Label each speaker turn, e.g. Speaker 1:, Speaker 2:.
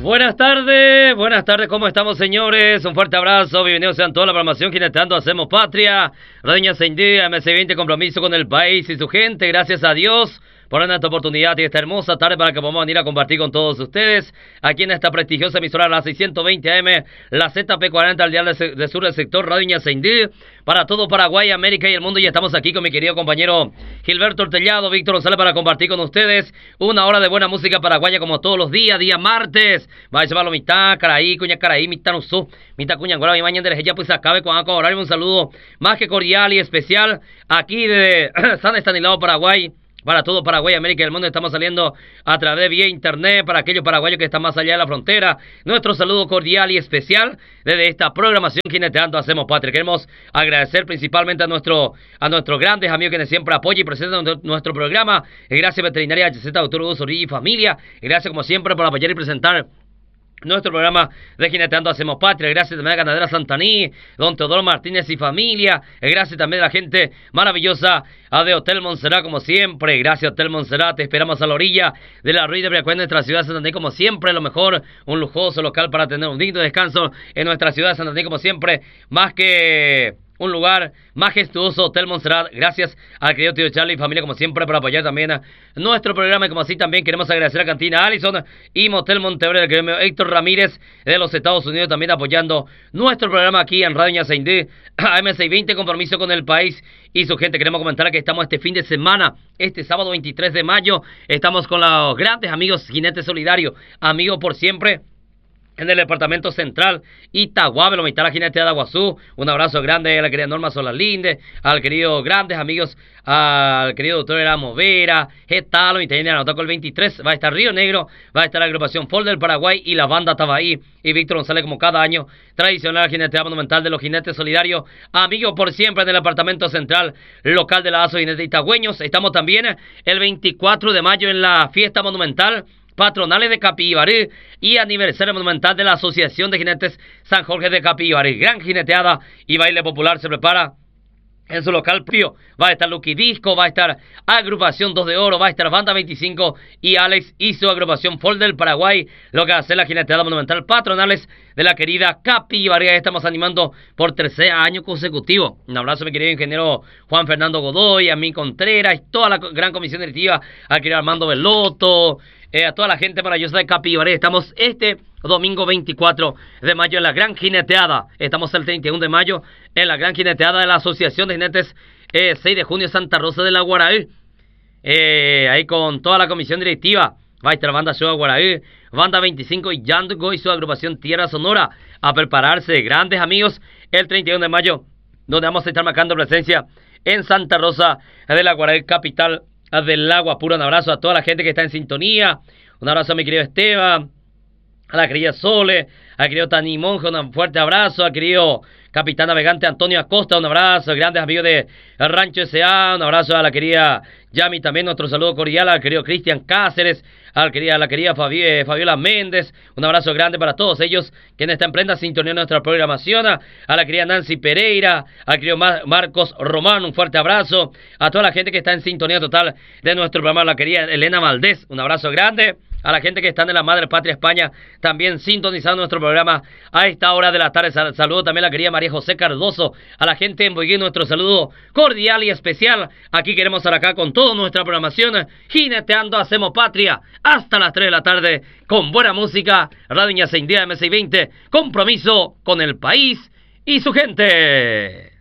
Speaker 1: Buenas tardes, ¿cómo estamos, señores? Un fuerte abrazo, bienvenidos sean toda la programación Jineteando Hacemos Patria, Radio India, MC20, compromiso con el país y su gente, gracias a Dios por esta oportunidad y esta hermosa tarde para que podamos venir a compartir con todos ustedes aquí en esta prestigiosa emisora, la 620 AM, la ZP40, al dial de sur del sector Radio India, para todo Paraguay, América y el mundo. Y estamos aquí con mi querido compañero Gilberto Ortellado, Víctor González, para compartir con ustedes una hora de buena música paraguaya como todos los días, día martes. Va a llevarlo mitad, caraí, cuña caraí, mitad nusú, mitad cuña angora, mi mañana de ella pues acabe con horario. Un saludo más que cordial y especial aquí de San Estanislao, Paraguay. Para todo Paraguay, América y el mundo, estamos saliendo a través de vía internet para aquellos paraguayos que están más allá de la frontera. Nuestro saludo cordial y especial desde esta programación Jineteando Hacemos Patria. Queremos agradecer principalmente a nuestros grandes amigos que siempre apoyan y presentan nuestro programa. Gracias Veterinaria HZ, Doctor Hugo Zorrilla y familia. Gracias como siempre por apoyar y presentar nuestro programa de Jineteando Hacemos Patria. Gracias también a Ganadera Santaní, don Teodoro Martínez y familia. Gracias también a la gente maravillosa de Hotel Montserrat, como siempre. Gracias Hotel Montserrat, te esperamos a la orilla de la Ruiz de Briacuén, nuestra ciudad de Santaní, como siempre. Lo mejor, un lujoso local para tener un digno descanso en nuestra ciudad de Santaní, como siempre. Más que un lugar majestuoso, Hotel Montserrat. Gracias al querido tío Charlie y familia, como siempre, por apoyar también a nuestro programa. Y como así también queremos agradecer a Cantina Allison y Motel Montevideo del gremio Héctor Ramírez de los Estados Unidos, también apoyando nuestro programa aquí en Radio Ñaceindí, AM620, compromiso con el país y su gente. Queremos comentar que estamos este fin de semana, este sábado 23 de mayo, estamos con los grandes amigos Jinetes Solidarios, amigos por siempre, en el departamento central, Itaguabe, la mitad de la Jineteada de Aguazú. Un abrazo grande a la querida Norma Solalinde, al querido grandes amigos, al querido doctor Eramo Vera, Getalo, y también anotó con el 23, va a estar Río Negro, va a estar la agrupación Fol del Paraguay y la banda Tabaí, y Víctor González como cada año, tradicional Jineteada Monumental de los Jinetes Solidarios, amigos por siempre en el departamento central, local de la ASO Jinetes Itagüeños. Estamos también el 24 de mayo en la fiesta monumental patronales de Capibarí y aniversario monumental de la Asociación de Jinetes San Jorge de Capibarí. Gran jineteada y baile popular se prepara en su local propio. Va a estar Lucky Disco, va a estar Agrupación 2 de Oro, va a estar Banda 25 y Alex y su agrupación Fol del Paraguay, lo que hace la jineteada monumental patronales de la querida Capibarí. Estamos animando por tercer año consecutivo. Un abrazo a mi querido ingeniero Juan Fernando Godoy, a mi Contreras y toda la gran comisión directiva, al querido Armando Veloto, a toda la gente maravillosa de Capibarí. Estamos este domingo 24 de mayo en la Gran Jineteada. Estamos el 31 de mayo en la Gran Jineteada de la Asociación de Jinetes 6 de junio Santa Rosa de la Guaraí. Ahí con toda la comisión directiva. Va a estar Banda Ciudad Guaraí, Banda 25 y Yandugo y su agrupación Tierra Sonora a prepararse, grandes amigos, el 31 de mayo, donde vamos a estar marcando presencia en Santa Rosa de la Guaraí, capital del agua pura. Un abrazo a toda la gente que está en sintonía. Un abrazo a mi querido Esteban, a la querida Sole, al querido Tani Monge, un fuerte abrazo, al querido capitán navegante Antonio Acosta, un abrazo, grandes amigos de Rancho S.A., un abrazo a la querida Yami, también nuestro saludo cordial al querido Cristian Cáceres, a la querida Fabiola Méndez, un abrazo grande para todos ellos quienes están en plena sintonía de nuestra programación, a la querida Nancy Pereira, al querido Marcos Román, un fuerte abrazo, a toda la gente que está en sintonía total de nuestro programa, la querida Elena Valdés, un abrazo grande, a la gente que está en la Madre Patria España, también sintonizando nuestro programa a esta hora de la tarde. Saludo también a la querida María José Cardoso, a la gente en Boiguín, nuestro saludo cordial y especial. Aquí queremos estar acá con toda nuestra programación, Jineteando Hacemos Patria, hasta las 3 de la tarde, con buena música, Radio Ñaceindí, M620, compromiso con el país y su gente.